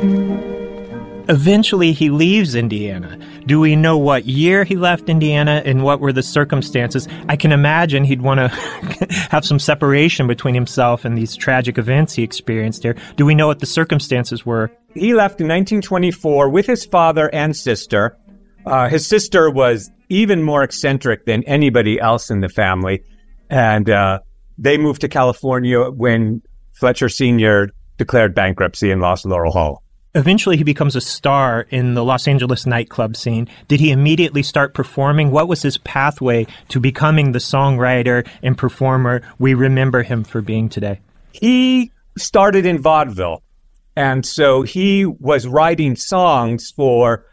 Eventually, he leaves Indiana. Do we know what year he left Indiana and what were the circumstances? I can imagine he'd want to have some separation between himself and these tragic events he experienced here. Do we know what the circumstances were? He left in 1924 with his father and sister. His sister was even more eccentric than anybody else in the family. And they moved to California when Fletcher Sr. declared bankruptcy and lost Laurel Hall. Eventually, he becomes a star in the Los Angeles nightclub scene. Did he immediately start performing? What was his pathway to becoming the songwriter and performer we remember him for being today? He started in vaudeville. And so he was writing songs for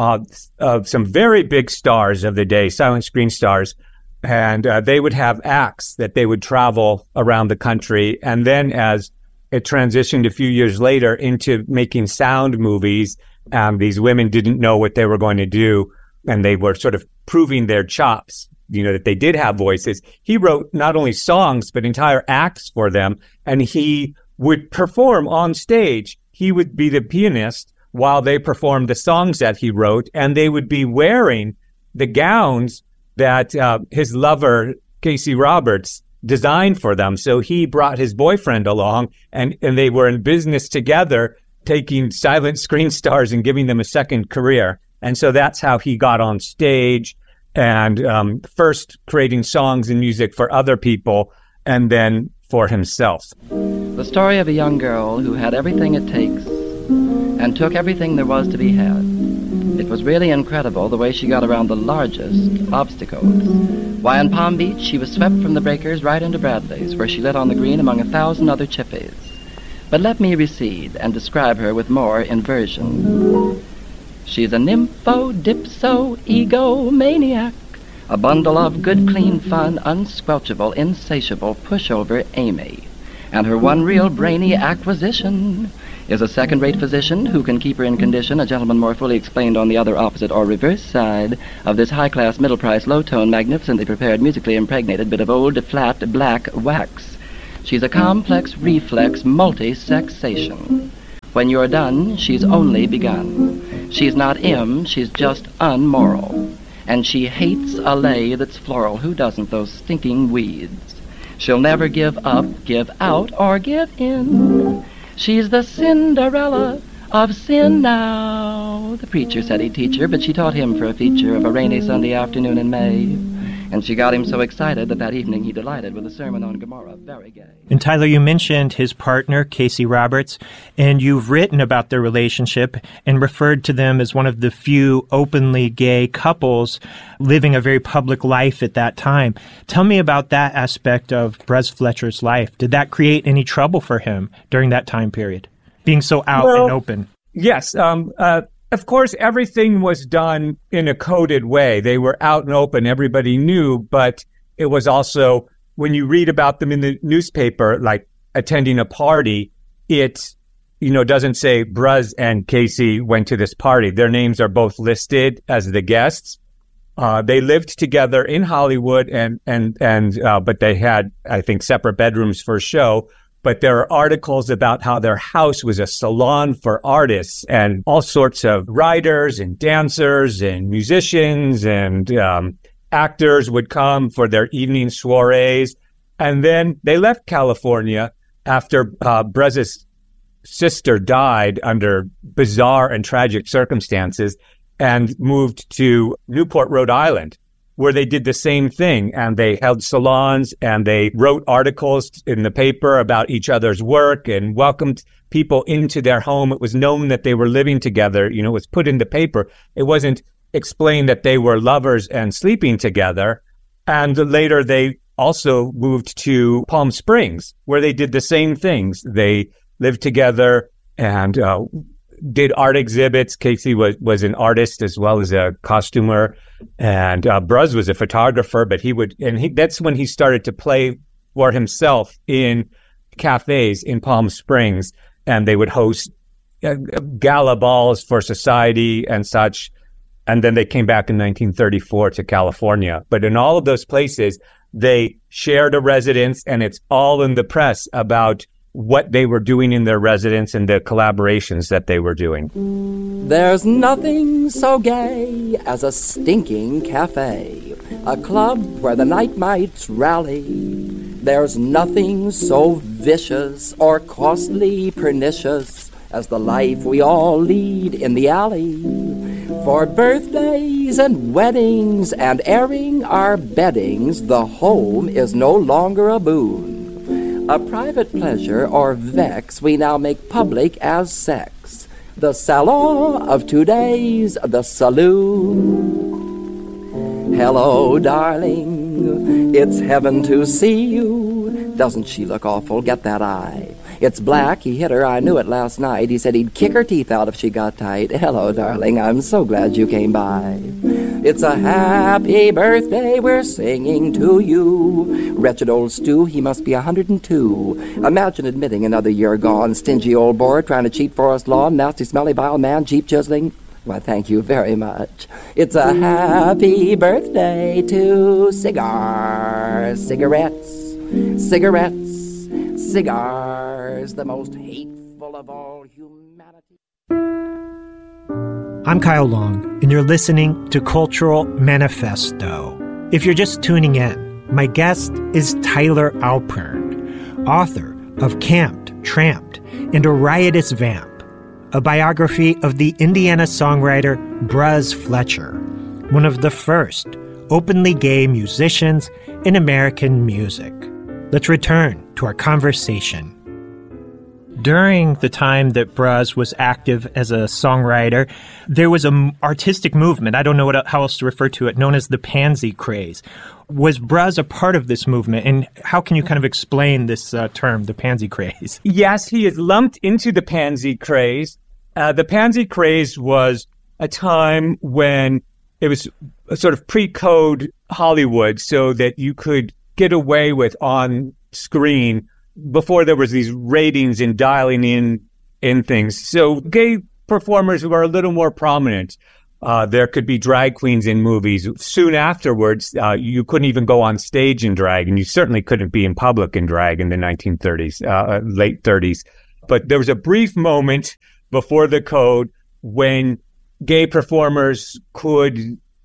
some very big stars of the day, silent screen stars. And they would have acts that they would travel around the country. And then as it transitioned a few years later into making sound movies. These women didn't know what they were going to do, and they were sort of proving their chops, that they did have voices. He wrote not only songs, but entire acts for them, and he would perform on stage. He would be the pianist while they performed the songs that he wrote, and they would be wearing the gowns that his lover, Casey Roberts, designed for them. So he brought his boyfriend along, and they were in business together, taking silent screen stars and giving them a second career. And so that's how he got on stage, and first creating songs and music for other people, and then for himself. The story of a young girl who had everything it takes and took everything there was to be had. It was really incredible the way she got around the largest obstacles. Why, in Palm Beach, she was swept from the breakers right into Bradley's, where she lit on the green among 1,000 other chippies. But let me recede and describe her with more inversion. She's a nympho, dipso, egomaniac, a bundle of good, clean fun, unsquelchable, insatiable, pushover Amy. And her one real brainy acquisition is a second-rate physician who can keep her in condition, a gentleman more fully explained on the other opposite or reverse side of this high-class, middle-price, low-tone, magnificently prepared, musically impregnated bit of old, flat, black wax. She's a complex, reflex, multi-sexation. When you're done, she's only begun. She's not she's just unmoral. And she hates a lay that's floral. Who doesn't, those stinking weeds? She'll never give up, give out, or give in. She's the Cinderella of sin now. The preacher said he'd teach her, but she taught him for a feature of a rainy Sunday afternoon in May. And she got him so excited that evening he delighted with a sermon on Gomorrah. Very gay. And Tyler, you mentioned his partner, Casey Roberts, and you've written about their relationship and referred to them as one of the few openly gay couples living a very public life at that time. Tell me about that aspect of Brez Fletcher's life. Did that create any trouble for him during that time period, being so out and open? Yes. Of course, everything was done in a coded way. They were out and open. Everybody knew, but it was also, when you read about them in the newspaper, like attending a party, it, doesn't say Brez and Casey went to this party. Their names are both listed as the guests. They lived together in Hollywood, but they had, I think, separate bedrooms for show. But there are articles about how their house was a salon for artists, and all sorts of writers and dancers and musicians and actors would come for their evening soirees. And then they left California after Brez's sister died under bizarre and tragic circumstances, and moved to Newport, Rhode Island, where they did the same thing, and they held salons, and they wrote articles in the paper about each other's work and welcomed people into their home. It was known that they were living together. It was put in the paper. It wasn't explained that they were lovers and sleeping together. And later they also moved to Palm Springs, where they did the same things. They lived together and did art exhibits. Casey was an artist as well as a costumer, and Brez was a photographer. But that's when he started to play for himself in cafes in Palm Springs, and they would host gala balls for society and such. And then they came back in 1934 to California. But in all of those places, they shared a residence, and it's all in the press about what they were doing in their residence and the collaborations that they were doing. There's nothing so gay as a stinking cafe, a club where the night mites rally. There's nothing so vicious or costly pernicious as the life we all lead in the alley. For birthdays and weddings and airing our beddings, the home is no longer a boon. A private pleasure or vex we now make public as sex. The salon of today's the saloon. Hello, darling, it's heaven to see you. Doesn't she look awful? Get that eye. It's black, he hit her, I knew it last night. He said he'd kick her teeth out if she got tight. Hello, darling, I'm so glad you came by. It's a happy birthday we're singing to you. Wretched old Stu, he must be 102. Imagine admitting another year gone. Stingy old boar trying to cheat forest lawn. Nasty, smelly, vile man, cheap chiseling. Why, thank you very much. It's a happy birthday to cigars, cigarettes, cigars, the most hateful of all humanity. I'm Kyle Long, and you're listening to Cultural Manifesto. If you're just tuning in, my guest is Tyler Alpern, author of Camped, Tramped, and a Riotous Vamp, a biography of the Indiana songwriter Buzz Fletcher, one of the first openly gay musicians in American music. Let's return to our conversation. During the time that Buzz was active as a songwriter, there was an artistic movement, I don't know how else to refer to it, known as the pansy craze. Was Buzz a part of this movement, and how can you kind of explain this term, the pansy craze? Yes, he is lumped into the pansy craze. The pansy craze was a time when it was a sort of pre-code Hollywood, so that you could get away with on screen before there was these ratings and dialing in things. So gay performers who are a little more prominent, there could be drag queens in movies. Soon afterwards, you couldn't even go on stage in drag, and you certainly couldn't be in public in drag in the 1930s, late 30s. But there was a brief moment before the code when gay performers could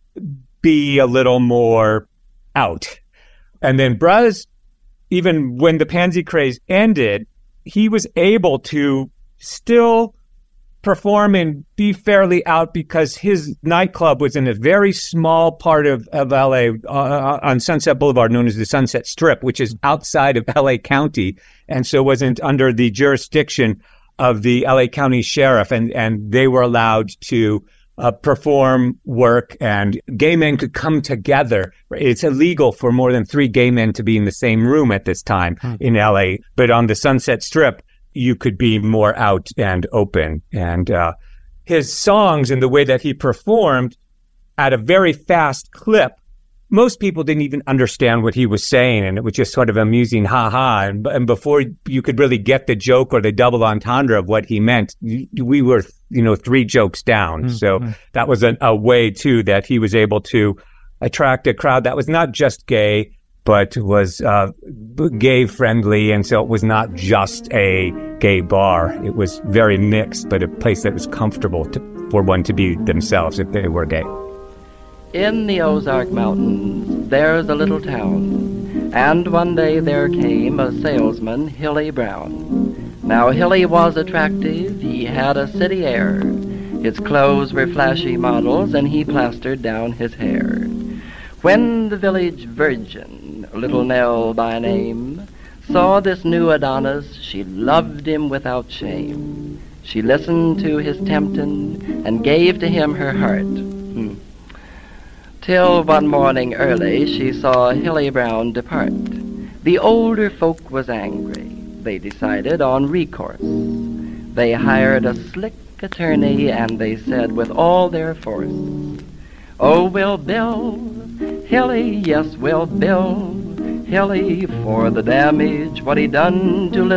be a little more out. And then Buzz, even when the pansy craze ended, he was able to still perform and be fairly out because his nightclub was in a very small part of LA on Sunset Boulevard, known as the Sunset Strip, which is outside of LA County, and so wasn't under the jurisdiction of the LA County Sheriff, and they were allowed to perform work, and gay men could come together. It's illegal for more than 3 gay men to be in the same room at this time in LA, but on the Sunset Strip, you could be more out and open. And his songs and the way that he performed at a very fast clip, most people didn't even understand what he was saying, and it was just sort of amusing, ha-ha. And before you could really get the joke or the double entendre of what he meant, we were 3 jokes down. Mm-hmm. So that was a way, too, that he was able to attract a crowd that was not just gay, but was gay-friendly, and so it was not just a gay bar. It was very mixed, but a place that was comfortable for one to be themselves if they were gay. In the Ozark Mountains, there's a little town, and one day there came a salesman, Hilly Brown. Now Hilly was attractive, he had a city air. His clothes were flashy models, and he plastered down his hair. When the village virgin, Little Nell by name, saw this new Adonis, she loved him without shame. She listened to his tempting and gave to him her heart. Till one morning early she saw Hilly Brown depart. The older folk was angry. They decided on recourse. They hired a slick attorney, and they said with all their force, "Oh, we'll bill Hilly, yes, we'll bill Hilly for the damage what he done to